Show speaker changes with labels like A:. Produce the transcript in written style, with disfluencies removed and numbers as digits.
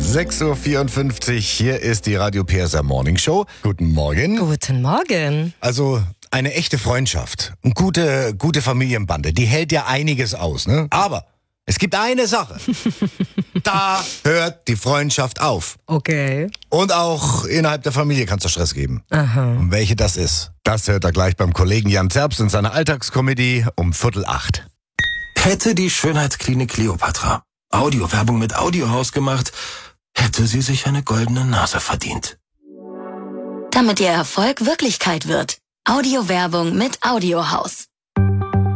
A: 6.54 Uhr, hier ist die Radio PSR Morning Show. Guten Morgen.
B: Guten Morgen.
A: Also eine echte Freundschaft, eine gute Familienbande, die hält ja einiges aus, ne? Aber es gibt eine Sache, da hört die Freundschaft auf.
B: Okay.
A: Und auch innerhalb der Familie kann es da Stress geben.
B: Aha.
A: Und welche das ist, das hört er gleich beim Kollegen Jan Zerbst in seiner Alltagskomödie um 7:45.
C: Hätte die Schönheitsklinik Kleopatra Audiowerbung mit Audiohaus gemacht, hätte sie sich eine goldene Nase verdient.
D: Damit Ihr Erfolg Wirklichkeit wird. Audiowerbung mit Audiohaus.